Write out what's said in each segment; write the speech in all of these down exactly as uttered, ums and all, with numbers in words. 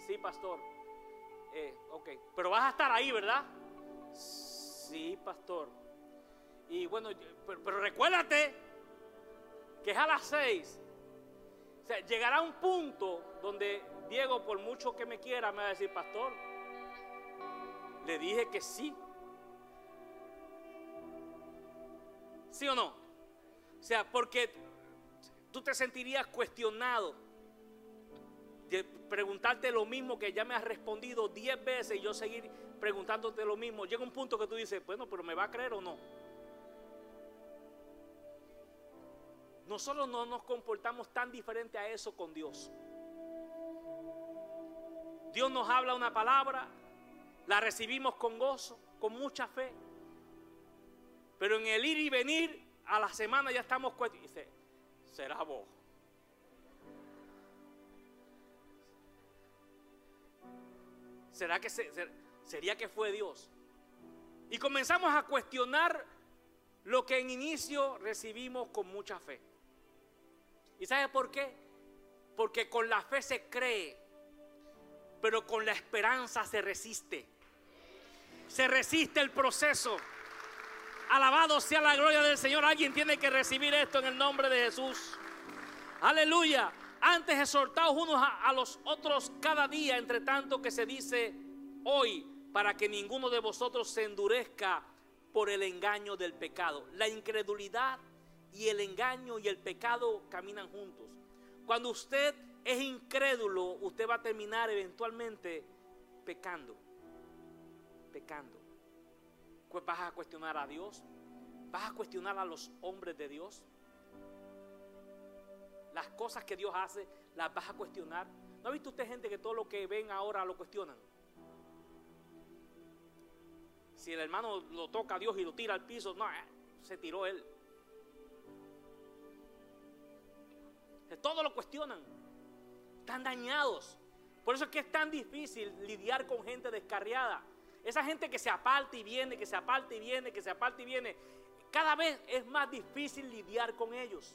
sí, pastor. Eh, ok, pero vas a estar ahí, ¿verdad? Sí, pastor. Y bueno, pero, pero recuérdate que es a las seis. O sea, llegará un punto donde Diego, por mucho que me quiera, me va a decir, pastor, le dije que sí. ¿Sí o no? O sea, porque tú te sentirías cuestionado de preguntarte lo mismo que ya me has respondido diez veces y yo seguir preguntándote lo mismo. Llega un punto que tú dices, bueno, pero ¿me va a creer o no? Nosotros no nos comportamos tan diferente a eso con Dios. Dios nos habla una palabra, la recibimos con gozo, con mucha fe, pero en el ir y venir a la semana ya estamos cuestionando. Dice, será vos. ¿Será que se, ser, sería que fue Dios? Y comenzamos a cuestionar lo que en inicio recibimos con mucha fe. ¿Y sabe por qué? Porque con la fe se cree, pero con la esperanza se resiste. Se resiste el proceso. Alabado sea la gloria del Señor. Alguien tiene que recibir esto en el nombre de Jesús. Aleluya. Antes exhortaos unos a, a los otros cada día, entre tanto que se dice hoy, para que ninguno de vosotros se endurezca por el engaño del pecado. La incredulidad y el engaño y el pecado caminan juntos. Cuando usted es incrédulo, usted va a terminar eventualmente pecando. Pecando. Pues vas a cuestionar a Dios. Vas a cuestionar a los hombres de Dios. Las cosas que Dios hace, las vas a cuestionar. ¿No ha visto usted gente que todo lo que ven ahora lo cuestionan? Si el hermano lo toca a Dios y lo tira al piso, no, se tiró él. Todo lo cuestionan. Están dañados. Por eso es que es tan difícil lidiar con gente descarriada. Esa gente que se aparta y viene, que se aparta y viene, que se aparta y viene. Cada vez es más difícil lidiar con ellos.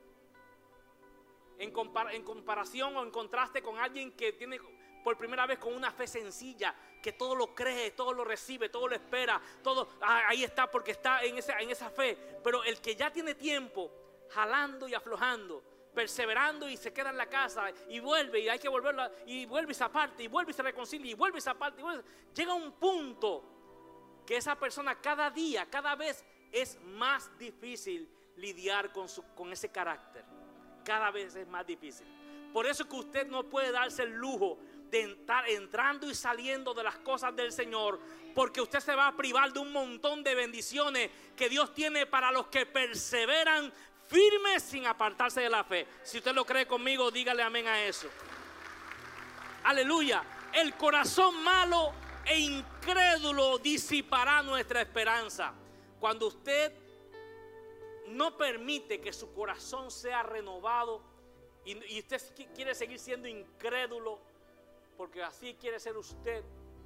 En, compar- en comparación o en contraste con alguien que tiene por primera vez con una fe sencilla, que todo lo cree, todo lo recibe, todo lo espera, todo ah, ahí está porque está en esa, en esa fe. Pero el que ya tiene tiempo jalando y aflojando, perseverando y se queda en la casa y vuelve y hay que volverla y vuelve y se aparte y vuelve y se reconcilia y vuelve y se aparte y vuelve. Llega un punto que esa persona cada día, cada vez es más difícil lidiar con, su, con ese carácter. Cada vez es más difícil. Por eso es que usted no puede darse el lujo de estar entrando y saliendo de las cosas del Señor, porque usted se va a privar de un montón de bendiciones que Dios tiene para los que perseveran firmes sin apartarse de la fe. Si usted lo cree conmigo, dígale amén a eso. Aleluya. El corazón malo e incrédulo disipará nuestra esperanza. Cuando usted no permite que su corazón sea renovado y, y usted quiere seguir siendo incrédulo, porque así quiere ser usted.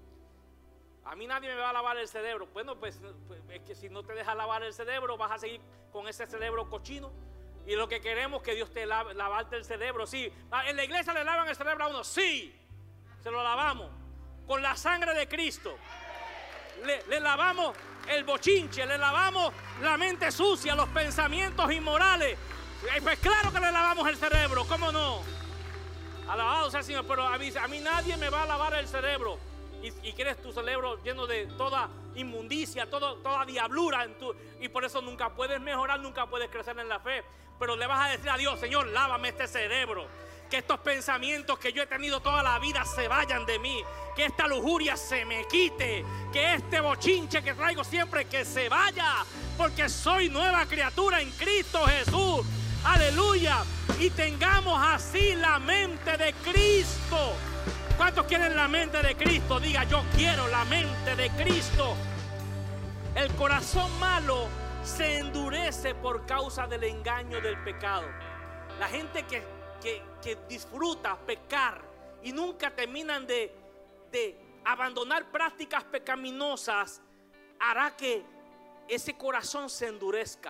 A mí nadie me va a lavar el cerebro. Bueno, pues, pues es que si no te deja lavar el cerebro, vas a seguir con ese cerebro cochino. Y lo que queremos es que Dios te lave, lavarte el cerebro. Sí, en la iglesia le lavan el cerebro a uno. Sí, se lo lavamos con la sangre de Cristo. Le, le lavamos el bochinche, le lavamos la mente sucia, los pensamientos inmorales. Pues claro que le lavamos el cerebro, ¿cómo no? Alabado sea el Señor. Pero a mí, a mí nadie me va a lavar el cerebro. Y, y quieres tu cerebro lleno de toda inmundicia, todo, toda diablura en tu, y por eso nunca puedes mejorar, nunca puedes crecer en la fe. Pero le vas a decir a Dios: Señor, lávame este cerebro, que estos pensamientos que yo he tenido toda la vida se vayan de mí, que esta lujuria se me quite, que este bochinche que traigo siempre que se vaya, porque soy nueva criatura en Cristo Jesús. Aleluya. Y tengamos así la mente de Cristo. ¿Cuántos quieren la mente de Cristo? Diga: yo quiero la mente de Cristo. El corazón malo se endurece por causa del engaño del pecado. La gente que, que, que disfruta pecar y nunca terminan de, de abandonar prácticas pecaminosas, hará que ese corazón se endurezca.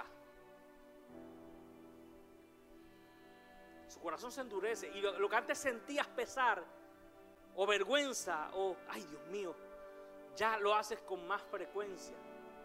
Su corazón se endurece y lo, lo que antes sentías pesar, o vergüenza, o ay Dios mío, ya lo haces con más frecuencia,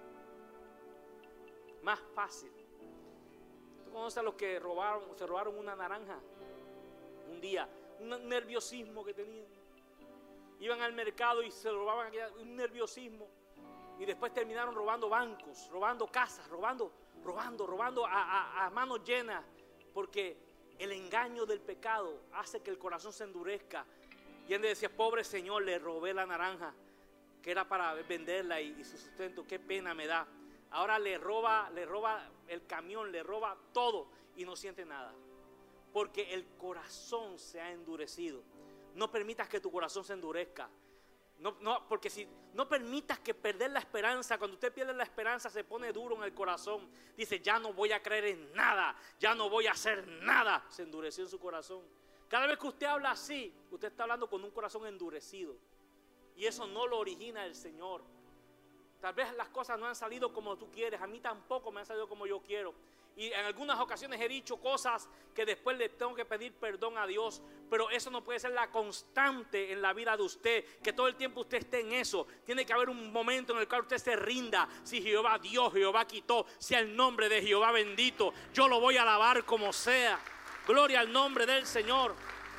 más fácil. ¿Tú conoces a los que robaron, se robaron una naranja un día? Un nerviosismo que tenían. Iban al mercado y se robaban un nerviosismo. Y después terminaron robando bancos, robando casas, robando, robando, robando a, a, a manos llenas. Porque el engaño del pecado hace que el corazón se endurezca. Y él decía, pobre Señor, le robé la naranja que era para venderla y, y su sustento. Qué pena me da. Ahora le roba, le roba el camión, le roba todo y no siente nada. Porque el corazón se ha endurecido. No permitas que tu corazón se endurezca. No, no, porque si no permitas que perder la esperanza, cuando usted pierde la esperanza se pone duro en el corazón. Dice, ya no voy a creer en nada, ya no voy a hacer nada. Se endureció en su corazón. Cada vez que usted habla así, usted está hablando con un corazón endurecido. Y eso no lo origina el Señor. Tal vez las cosas no han salido como tú quieres. A mí tampoco me han salido como yo quiero. Y en algunas ocasiones he dicho cosas que después le tengo que pedir perdón a Dios. Pero eso no puede ser la constante en la vida de usted. Que todo el tiempo usted esté en eso. Tiene que haber un momento en el cual usted se rinda. Si Jehová dio, Jehová quitó. Sea el nombre de Jehová bendito. Yo lo voy a alabar como sea. Gloria al nombre del Señor.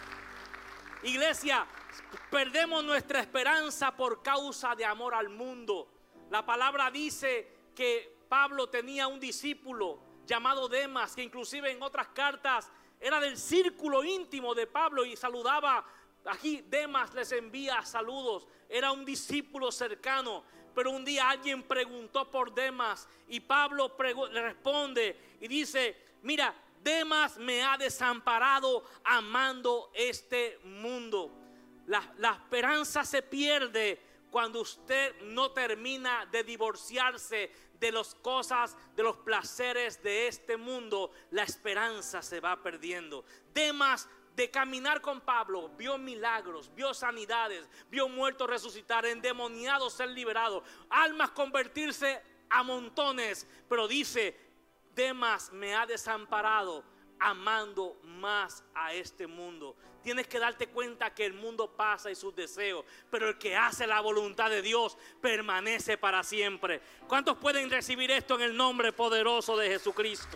Iglesia, perdemos nuestra esperanza por causa de amor al mundo. La palabra dice que Pablo tenía un discípulo llamado Demas, que inclusive en otras cartas era del círculo íntimo de Pablo y saludaba. Aquí Demas les envía saludos, era un discípulo cercano. Pero un día alguien preguntó por Demas y Pablo le responde y dice, mira, Demas me ha desamparado amando este mundo. La, la esperanza se pierde cuando usted no termina de divorciarse de las cosas, de los placeres de este mundo. La esperanza se va perdiendo. Demas, de caminar con Pablo, vio milagros, vio sanidades, vio muertos resucitar, endemoniados ser liberados, almas convertirse a montones. Pero dice, Demas me ha desamparado amando más a este mundo. Tienes que darte cuenta que el mundo pasa y sus deseos, pero el que hace la voluntad de Dios permanece para siempre. ¿Cuántos pueden recibir esto en el nombre poderoso de Jesucristo?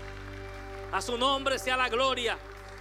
A su nombre sea la gloria.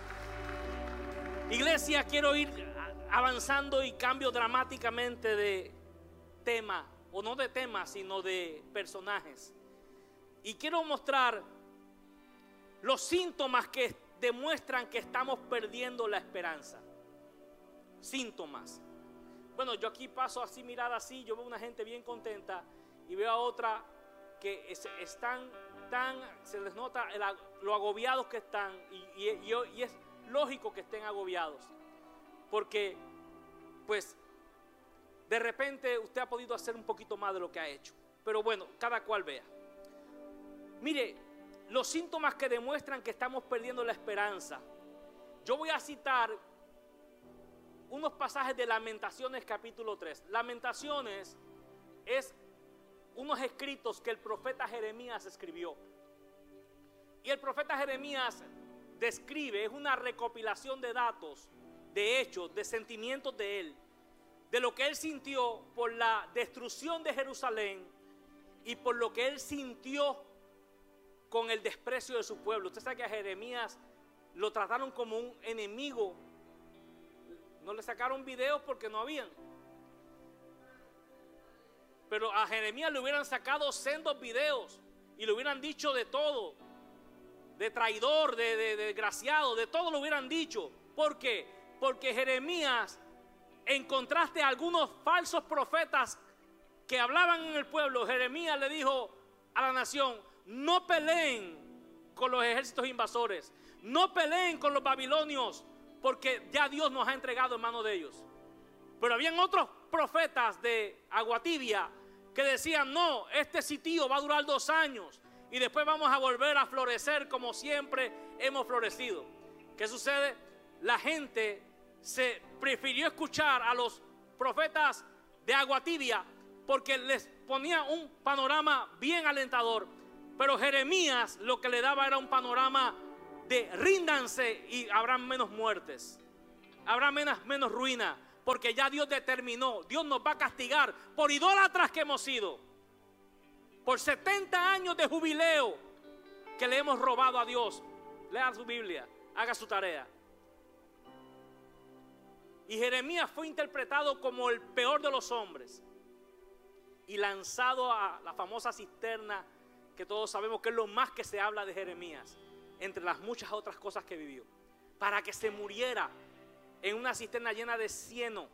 Iglesia, quiero ir avanzando y cambio dramáticamente de tema, o no de tema, sino de personajes. Y quiero mostrar los síntomas que demuestran que estamos perdiendo la esperanza. Síntomas. Bueno, yo aquí paso así, mirada así, yo veo una gente bien contenta y veo a otra que es, están tan, se les nota el, lo agobiados que están y, y, y es lógico que estén agobiados porque pues de repente usted ha podido hacer un poquito más de lo que ha hecho, pero bueno, cada cual vea. Mire, los síntomas que demuestran que estamos perdiendo la esperanza. Yo voy a citar unos pasajes de Lamentaciones capítulo tres. Lamentaciones es unos escritos que el profeta Jeremías escribió. Y el profeta Jeremías describe, es una recopilación de datos, de hechos, de sentimientos de él, de lo que él sintió por la destrucción de Jerusalén y por lo que él sintió con el desprecio de su pueblo. Usted sabe que a Jeremías lo trataron como un enemigo. No le sacaron videos porque no habían. Pero a Jeremías le hubieran sacado sendos videos y le hubieran dicho de todo. De traidor, de, de, de desgraciado, de todo lo hubieran dicho. ¿Por qué? Porque Jeremías, en contraste a algunos falsos profetas que hablaban en el pueblo, Jeremías le dijo a la nación: no peleen con los ejércitos invasores, no peleen con los babilonios, porque ya Dios nos ha entregado en manos de ellos. Pero habían otros profetas de agua tibia que decían: no, este sitio va a durar dos años y después vamos a volver a florecer como siempre hemos florecido. ¿Qué sucede? La gente se prefirió escuchar a los profetas de agua tibia porque les ponía un panorama bien alentador. Pero Jeremías lo que le daba era un panorama de ríndanse y habrá menos muertes, habrá menos, menos ruina, porque ya Dios determinó, Dios nos va a castigar por idólatras que hemos sido, por setenta años de jubileo que le hemos robado a Dios. Lea su Biblia, haga su tarea. Y Jeremías fue interpretado como el peor de los hombres y lanzado a la famosa cisterna, que todos sabemos que es lo más que se habla de Jeremías, entre las muchas otras cosas que vivió, para que se muriera en una cisterna llena de cieno.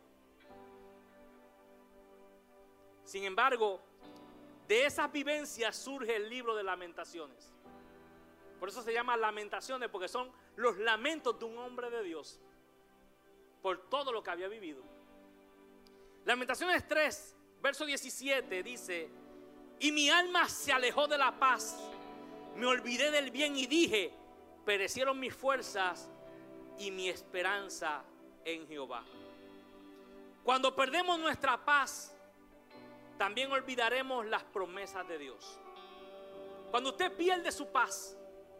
Sin embargo, de esas vivencias surge el libro de Lamentaciones. Por eso se llama Lamentaciones, porque son los lamentos de un hombre de Dios por todo lo que había vivido. Lamentaciones tres, verso diecisiete dice: y mi alma se alejó de la paz, me olvidé del bien y dije, perecieron mis fuerzas y mi esperanza en Jehová. Cuando perdemos nuestra paz, también olvidaremos las promesas de Dios. Cuando usted pierde su paz,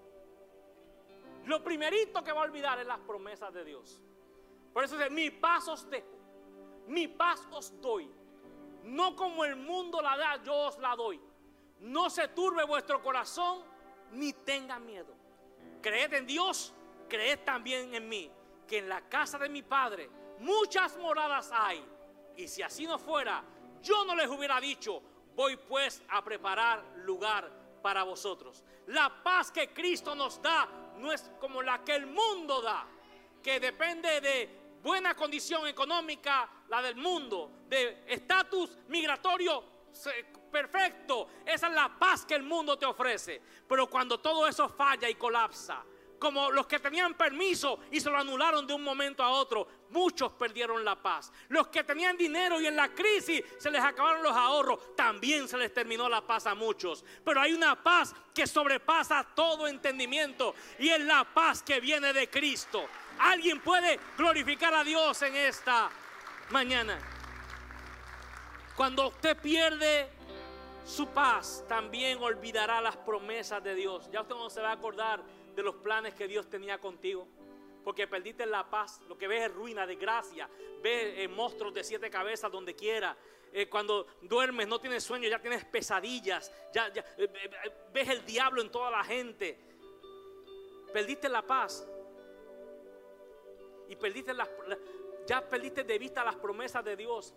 lo primerito que va a olvidar es las promesas de Dios. Por eso dice: mi paz os dejo, mi paz os doy, no como el mundo la da, yo os la doy. No se turbe vuestro corazón, ni tenga miedo. Creed en Dios, creed también en mí, que en la casa de mi Padre muchas moradas hay. Y si así no fuera, yo no les hubiera dicho, voy pues a preparar lugar para vosotros. La paz que Cristo nos da no es como la que el mundo da, que depende de buena condición económica, la del mundo, de estatus migratorio perfecto. Esa es la paz que el mundo te ofrece. Pero cuando todo eso falla y colapsa, como los que tenían permiso y se lo anularon de un momento a otro, muchos perdieron la paz. Los que tenían dinero y en la crisis se les acabaron los ahorros, también se les terminó la paz a muchos. Pero hay una paz que sobrepasa todo entendimiento, y es la paz que viene de Cristo. ¿Alguien puede glorificar a Dios en esta mañana? Cuando usted pierde su paz, también olvidará las promesas de Dios. Ya usted no se va a acordar de los planes que Dios tenía contigo, porque perdiste la paz. Lo que ves es ruina, desgracia. Ves eh, monstruos de siete cabezas donde quiera. Eh, cuando duermes no tienes sueño, ya tienes pesadillas. Ya, ya eh, eh, ves el diablo en toda la gente. Perdiste la paz. Y perdiste las, ya perdiste de vista las promesas de Dios.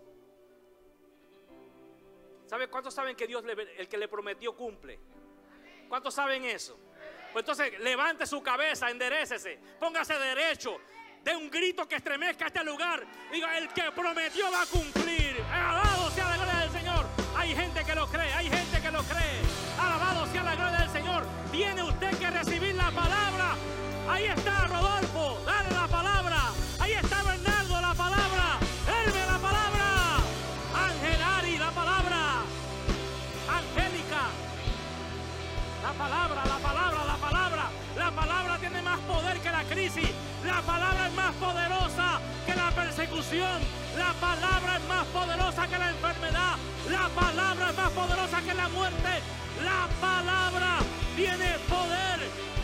¿Sabe cuántos saben que Dios, le, el que le prometió, cumple? ¿Cuántos saben eso? Pues entonces levante su cabeza, enderécese, póngase derecho, dé un grito que estremezca este lugar. Diga: el que prometió va a cumplir. Alabado sea la gloria del Señor. Hay gente que lo cree, hay gente que lo cree. Alabado sea la gloria del Señor. Tiene usted que recibir la palabra. Ahí está Rodolfo, dale la palabra. Ahí está Bernardo, la palabra. Herme, la palabra. Ángel Ari, la palabra. Angélica, la palabra, la palabra, la palabra. La palabra tiene más poder que la crisis. La palabra es más poderosa que la persecución. La palabra es más poderosa que la enfermedad. La palabra es más poderosa que la muerte. La palabra tiene poder